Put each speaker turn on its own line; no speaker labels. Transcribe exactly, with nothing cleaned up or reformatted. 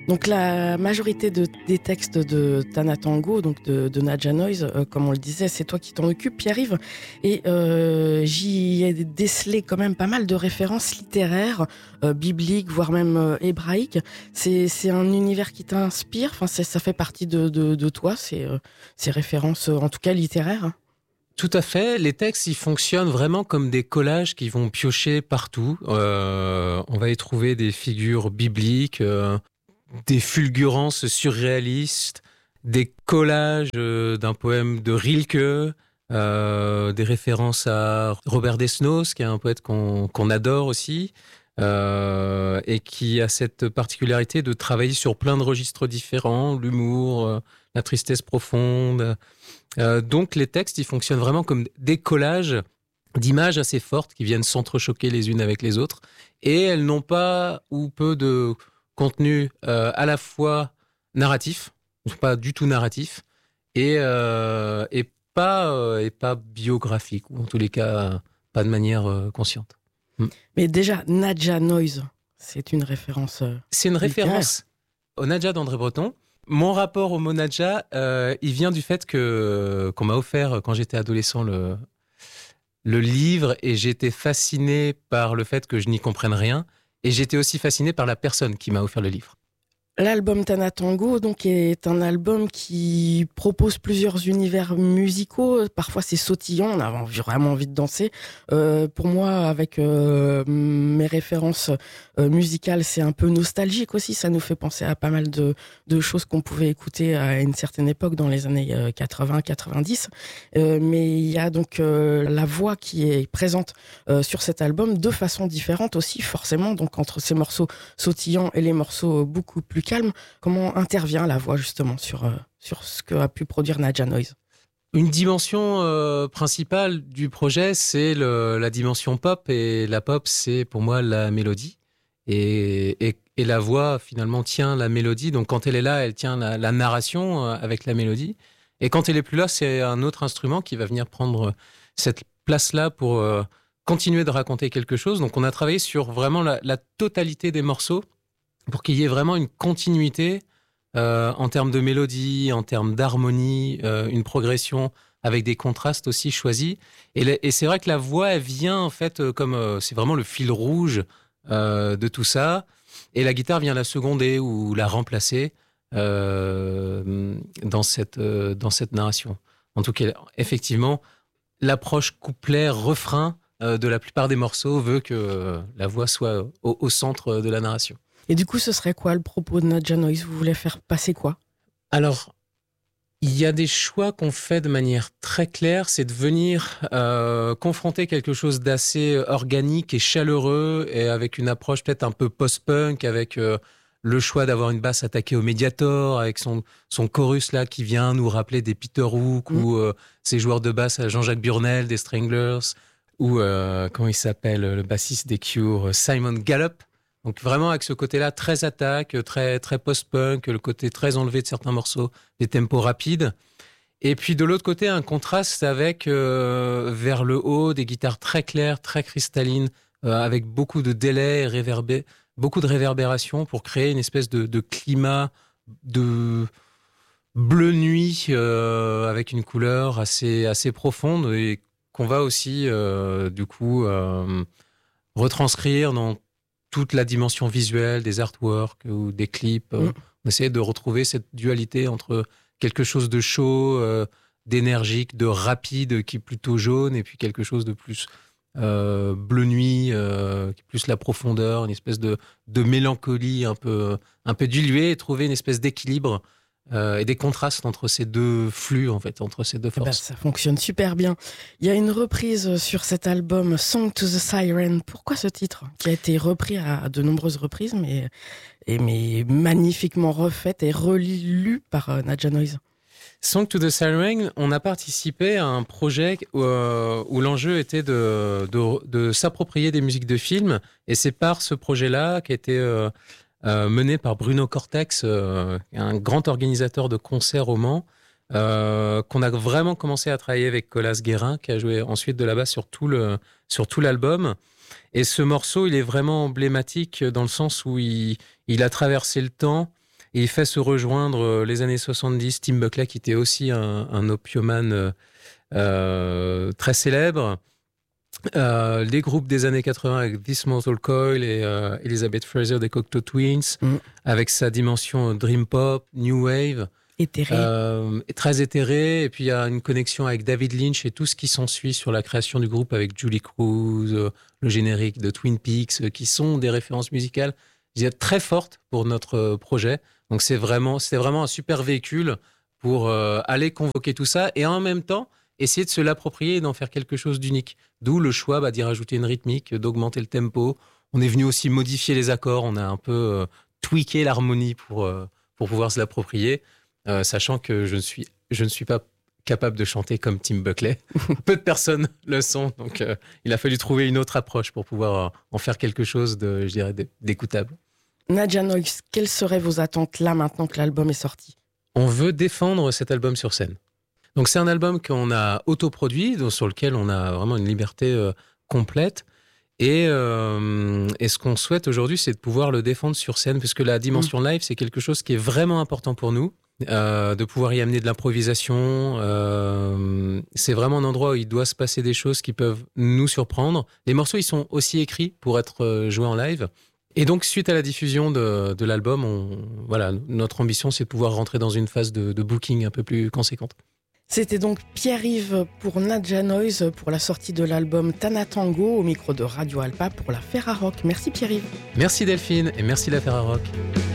Donc la majorité de, des textes de Tana Tango, donc de, de Nadja Noise, euh, comme on le disait, c'est toi qui t'en occupes, Pierre-Yves. Et euh, j'y ai décelé quand même pas mal de références littéraires, euh, bibliques, voire même euh, hébraïques. C'est, c'est un univers qui t'inspire, enfin, c'est, ça fait partie de, de, de toi, ces, euh, ces références, euh, en tout cas littéraires.
Tout à fait. Les textes, ils fonctionnent vraiment comme des collages qui vont piocher partout. Euh, on va y trouver des figures bibliques, euh, des fulgurances surréalistes, des collages euh, d'un poème de Rilke, euh, des références à Robert Desnos, qui est un poète qu'on, qu'on adore aussi, euh, et qui a cette particularité de travailler sur plein de registres différents, l'humour, euh, la tristesse profonde. Euh, donc les textes, ils fonctionnent vraiment comme des collages d'images assez fortes qui viennent s'entrechoquer les unes avec les autres, et elles n'ont pas ou peu de contenu euh, à la fois narratif, pas du tout narratif, et, euh, et, pas, euh, et pas biographique, ou en tous les cas pas de manière euh, consciente. Mm.
Mais déjà, Nadja Noise, c'est une référence euh,
C'est une
littéraire.
référence au Nadja d'André Breton. Mon rapport au mot Nadja, euh, il vient du fait que, qu'on m'a offert, quand j'étais adolescent, le, le livre, et j'étais fasciné par le fait que je n'y comprenne rien, et j'étais aussi fasciné par la personne qui m'a offert le livre.
L'album Tana Tango donc, est un album qui propose plusieurs univers musicaux. Parfois, c'est sautillant, on a vraiment envie de danser. Euh, pour moi, avec euh, mes références euh, musicales, c'est un peu nostalgique aussi. Ça nous fait penser à pas mal de, de choses qu'on pouvait écouter à une certaine époque, dans les années quatre-vingts quatre-vingt-dix. Euh, mais il y a donc euh, la voix qui est présente euh, sur cet album de façon différente aussi, forcément. Donc, entre ces morceaux sautillants et les morceaux beaucoup plus calme, comment intervient la voix justement sur, euh, sur ce qu'a pu produire Nadja Noise?
Une dimension euh, principale du projet, c'est le, la dimension pop, et la pop, c'est pour moi la mélodie, et, et, et la voix finalement tient la mélodie, donc quand elle est là, elle tient la, la narration euh, avec la mélodie, et quand elle est plus là, c'est un autre instrument qui va venir prendre cette place-là pour euh, continuer de raconter quelque chose. Donc on a travaillé sur vraiment la, la totalité des morceaux, pour qu'il y ait vraiment une continuité euh, en termes de mélodie, en termes d'harmonie, euh, une progression avec des contrastes aussi choisis. Et, le, et c'est vrai que la voix, elle vient en fait euh, comme... Euh, c'est vraiment le fil rouge euh, de tout ça. Et la guitare vient la seconder ou la remplacer euh, dans, cette, euh, dans cette narration. En tout cas, effectivement, l'approche couplet-refrain euh, de la plupart des morceaux veut que euh, la voix soit au, au centre de la narration.
Et du coup, ce serait quoi le propos de Nadja Noise? Vous voulez faire passer quoi?
Alors, il y a des choix qu'on fait de manière très claire, c'est de venir euh, confronter quelque chose d'assez organique et chaleureux, et avec une approche peut-être un peu post-punk, avec euh, le choix d'avoir une basse attaquée au Mediator, avec son, son chorus là qui vient nous rappeler des Peter Hook, mmh. ou euh, ces joueurs de basse à Jean-Jacques Burnel, des Stranglers, ou euh, comment il s'appelle, le bassiste des Cure, Simon Gallup. Donc vraiment avec ce côté-là très attaque, très, très post-punk, le côté très enlevé de certains morceaux, des tempos rapides. Et puis de l'autre côté, un contraste avec euh, vers le haut des guitares très claires, très cristallines, euh, avec beaucoup de délais, réverbé, beaucoup de réverbération pour créer une espèce de, de climat de bleu nuit euh, avec une couleur assez, assez profonde, et qu'on va aussi euh, du coup euh, retranscrire dans toute la dimension visuelle des artworks ou des clips. Mmh. On essaie de retrouver cette dualité entre quelque chose de chaud, euh, d'énergique, de rapide, qui est plutôt jaune, et puis quelque chose de plus euh, bleu nuit, euh, qui est plus la profondeur, une espèce de, de mélancolie un peu, un peu diluée, et trouver une espèce d'équilibre euh, et des contrastes entre ces deux flux, en fait, entre ces deux forces.
Ben, ça fonctionne super bien. Il y a une reprise sur cet album, Song to the Siren. Pourquoi ce titre, qui a été repris à de nombreuses reprises, mais, et, mais magnifiquement refaite et relue par euh, Nadja Noise?
Song to the Siren, on a participé à un projet où, euh, où l'enjeu était de, de, de s'approprier des musiques de films, et c'est par ce projet-là qui a été euh, euh, mené par Bruno Cortex, euh, un grand organisateur de concerts au Mans, euh, qu'on a vraiment commencé à travailler avec Colas Guérin, qui a joué ensuite de la basse sur tout, le, sur tout l'album. Et ce morceau, il est vraiment emblématique dans le sens où il, il a traversé le temps. Et il fait se rejoindre les années soixante-dix Tim Buckley, qui était aussi un, un opiomane euh, très célèbre. Euh, les groupes des années quatre-vingts avec This Mortal Coil et euh, Elizabeth Fraser des Cocteau Twins, mm. avec sa dimension dream pop, new wave.
Éthéré.
Euh, très éthéré. Et puis il y a une connexion avec David Lynch et tout ce qui s'ensuit sur la création du groupe avec Julie Cruz, euh, le générique de Twin Peaks, euh, qui sont des références musicales très fortes pour notre euh, projet. Donc c'est vraiment, c'est vraiment un super véhicule pour euh, aller convoquer tout ça et en même temps essayer de se l'approprier et d'en faire quelque chose d'unique. D'où le choix bah, d'y rajouter une rythmique, d'augmenter le tempo. On est venu aussi modifier les accords. On a un peu euh, tweaké l'harmonie pour, euh, pour pouvoir se l'approprier. Euh, sachant que je ne suis, je ne suis pas capable de chanter comme Tim Buckley. Peu de personnes le sont, donc euh, il a fallu trouver une autre approche pour pouvoir euh, en faire quelque chose de, je dirais, d'écoutable.
Nadja Noise, quelles seraient vos attentes là maintenant que l'album est sorti ?
On veut défendre cet album sur scène. Donc c'est un album qu'on a autoproduit, donc sur lequel on a vraiment une liberté euh, complète. Et, euh, et ce qu'on souhaite aujourd'hui, c'est de pouvoir le défendre sur scène, puisque la dimension live, c'est quelque chose qui est vraiment important pour nous. Euh, de pouvoir y amener de l'improvisation. Euh, c'est vraiment un endroit où il doit se passer des choses qui peuvent nous surprendre. Les morceaux, ils sont aussi écrits pour être joués en live. Et donc, suite à la diffusion de, de l'album, on, voilà, notre ambition, c'est de pouvoir rentrer dans une phase de, de booking un peu plus conséquente.
C'était donc Pierre-Yves pour Nadja Noise pour la sortie de l'album Tana Tango au micro de Radio Alpa pour la Ferrarock. Merci Pierre-Yves.
Merci Delphine et merci la Ferrarock.